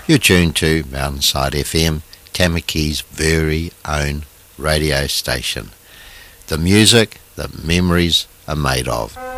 You're tuned to Mountainside FM, Tamaki's very own radio station. The music that memories are made of.